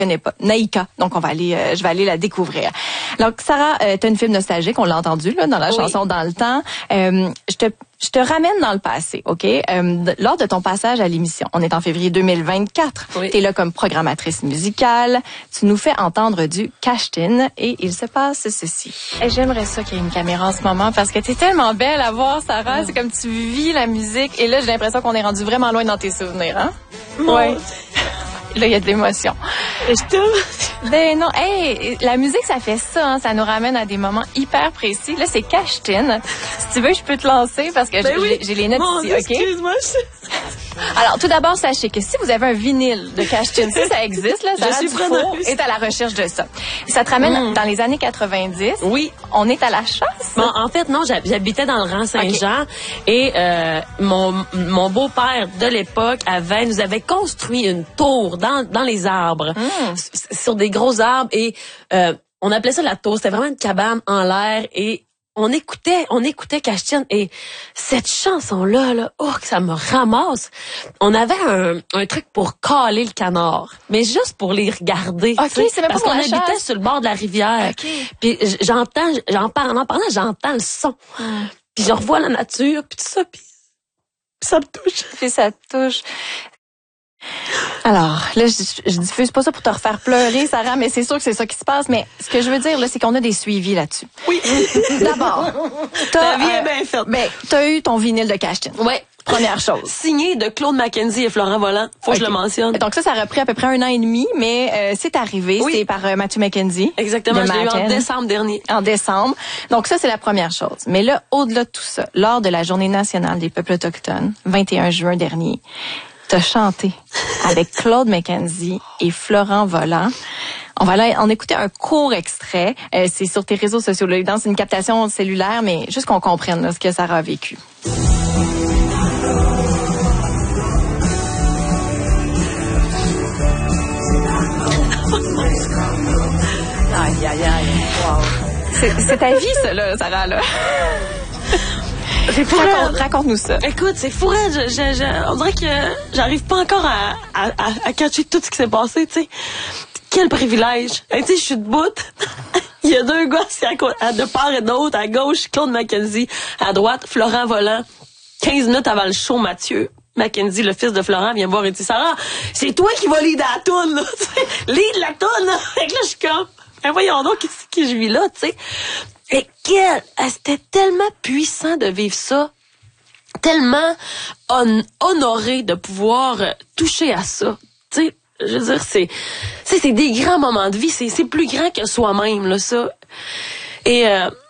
connais pas, Naïka. Donc, je vais aller la découvrir. Donc, Sarah, t'as une film nostalgique, on l'a entendu là dans la chanson Dans le temps. Je te ramène dans le passé, OK? Lors de ton passage à l'émission, on est en février 2024. Oui. T'es là comme programmatrice musicale. Tu nous fais entendre du Cash-tin et il se passe ceci. Et j'aimerais ça qu'il y ait une caméra en ce moment parce que t'es tellement belle à voir, Sarah. C'est comme tu vis la musique. Et là, j'ai l'impression qu'on est rendu vraiment loin dans tes souvenirs, hein? Ouais. Là, il y a de l'émotion. Ben non, hey, la musique, ça fait ça, hein, ça nous ramène à des moments hyper précis. Là, c'est Cash-tin. Si tu veux, je peux te lancer parce que j'ai les notes ici, OK? Excuse-moi. Alors, tout d'abord, sachez que si vous avez un vinyle de Cash-tin, ça existe, là, Sarah Dufour est à la recherche de ça. Ça te ramène dans les années 90. Oui. On est à la chasse. Bon, en fait, non, j'habitais dans le rang Saint-Jean et mon beau-père de l'époque nous avait construit une tour dans les arbres, sur des gros arbres et on appelait ça la tour. C'était vraiment une cabane en l'air et on écoutait Cash-tin et cette chanson-là, que ça me ramasse. On avait un truc pour caler le canard, mais juste pour les regarder. OK, c'est même parce pas qu'on pour la habitait chasse. sur le bord de la rivière. Okay. Puis j'entends le son. Puis je revois la nature, puis tout ça, puis ça me touche. Puis ça te touche. Alors, là, je diffuse pas ça pour te refaire pleurer, Sarah, mais c'est sûr que c'est ça qui se passe. Mais ce que je veux dire, là, c'est qu'on a des suivis là-dessus. Oui. D'abord, la vie est bien faite. Ben, t'as eu ton vinyle de Cash-tin. Ouais. Première chose. Signé de Claude Mackenzie et Florent Volant. Faut que je le mentionne. Donc ça a repris à peu près 1 an et demi, mais c'est arrivé. Oui. C'est par Matthew Mackenzie. Exactement, je l'ai eu en décembre dernier. En décembre. Donc ça, c'est la première chose. Mais là, au-delà de tout ça, lors de la Journée nationale des peuples autochtones, 21 juin dernier, t'as chanté avec Claude Mackenzie et Florent Volant. On va en écouter un court extrait. C'est sur tes réseaux sociaux. Là, c'est une captation cellulaire, mais juste qu'on comprenne là, ce que Sarah a vécu. Aïe, aïe, aïe. Wow. C'est ta vie, ça, là, Sarah, là. Raconte-nous ça. Écoute, c'est fou, on dirait que j'arrive pas encore à catcher tout ce qui s'est passé, tu sais. Quel privilège. Tu sais, je suis debout. Il y a 2 gars de part et d'autre. À gauche, Claude Mackenzie. À droite, Florent Volant. 15 minutes avant le show, Mathieu Mackenzie, le fils de Florent, vient me voir et dit « Sarah, c'est toi qui vas lead la toune, là. Lead la toune, là. » Fait que là, je suis comme, ben voyons donc, qu'est-ce que je vis là, tu sais. Et c'était tellement puissant de vivre ça. Tellement honoré de pouvoir toucher à ça. Tu sais, je veux dire, c'est des grands moments de vie. C'est plus grand que soi-même, là, ça. Et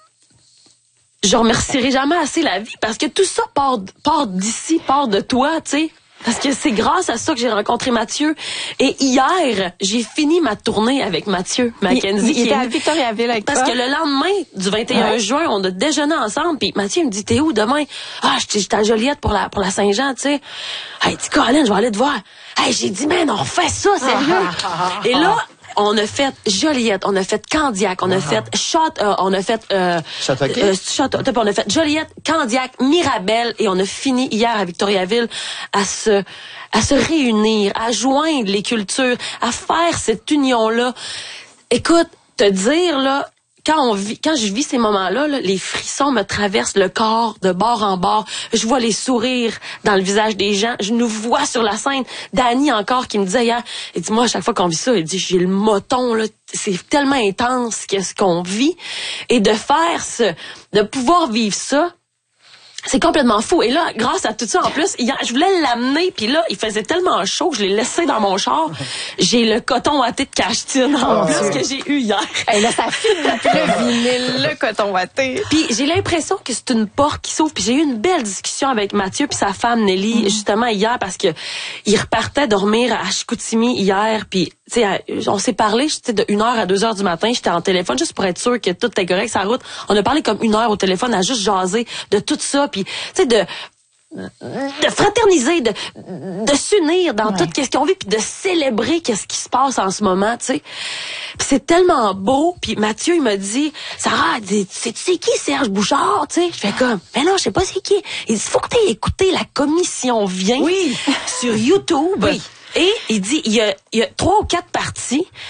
je remercierai jamais assez la vie parce que tout ça part d'ici, part de toi, tu sais. Parce que c'est grâce à ça que j'ai rencontré Mathieu. Et hier, j'ai fini ma tournée avec Mathieu Mackenzie. Il était à Victoriaville avec toi? Parce que le lendemain du 21 juin, on a déjeuné ensemble. Puis Mathieu me dit, t'es où demain? Ah, j'étais à Joliette pour la Saint-Jean, tu sais. Hey, dis Colin, je vais aller te voir. Hey, j'ai dit, man, on fait ça, sérieux. Et là, on a fait Joliette, on a fait Candiac, on a fait on a fait on a fait Joliette, Candiac, Mirabel et on a fini hier à Victoriaville à se réunir, à joindre les cultures, à faire cette union-là. Écoute, te dire là, quand je vis ces moments-là, là, les frissons me traversent le corps de bord en bord. Je vois les sourires dans le visage des gens. Je nous vois sur la scène. Dany encore qui me disait hier, il dit moi à chaque fois qu'on vit ça, il dit j'ai le moton là. C'est tellement intense ce qu'on vit et de pouvoir vivre ça. C'est complètement fou. Et là, grâce à tout ça, en plus, hier, je voulais l'amener, puis là, il faisait tellement chaud que je l'ai laissé dans mon char. J'ai le coton watté de Cash-tin en plus que j'ai eu hier. Et là, ça fit le vinyle, le coton watté. Puis j'ai l'impression que c'est une porte qui s'ouvre. Puis j'ai eu une belle discussion avec Mathieu puis sa femme Nelly, justement hier, parce que il repartait dormir à Chicoutimi hier, puis tu sais, on s'est parlé, de 1h à 2h du matin, j'étais en téléphone juste pour être sûr que tout était correct sur la route. On a parlé comme 1 heure au téléphone à juste jaser de tout ça, puis tu sais de fraterniser, de s'unir dans tout ce qu'on vit, puis de célébrer qu'est-ce qui se passe en ce moment, tu sais. Puis c'est tellement beau. Puis Mathieu, il m'a dit, Sarah, c'est qui Serge Bouchard, tu sais. Je fais comme, mais non, je sais pas c'est qui. Il dit, faut que t'aies écouté La Commission Vient sur YouTube. Oui. Et il dit, il y a 3 ou 4 parties